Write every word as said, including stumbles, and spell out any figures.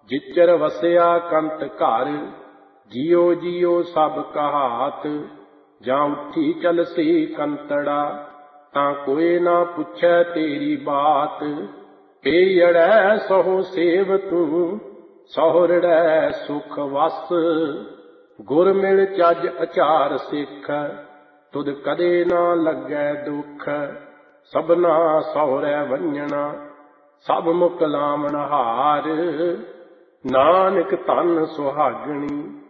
ਜਿਚਰ ਵਸਿਆ ਕੰਤ ਘਰ, ਜਿਉ ਜਿਉ ਸਭ ਕਹਾਤ। ਜਾਂ ਉੱਠੀ ਚਲਸੀ ਕੰਤੜਾ, ਤਾਂ ਕੋਇ ਨਾ ਪੁੱਛੈ ਤੇਰੀ ਬਾਤ। ਪੇਯੜੈ ਸਹੁ ਸੇਵ ਤੂੰ, ਸਹੁਰੜੈ ਸੁਖ ਵਸ। ਗੁਰ ਮਿਲ ਚੱਜ ਅਚਾਰ ਸਿੱਖ, ਤੁਧ ਕਦੇ ਨਾ ਲੱਗੈ ਦੁੱਖ। ਸਭਨਾ ਸਹੁਰੈ ਵੰਝਣਾ, ਸਭ ਮੁਖ ਲਾਵਣ ਹਾਰ। ਨਾਨਕ ਧਨ ਸੁਹਾਗਣੀ,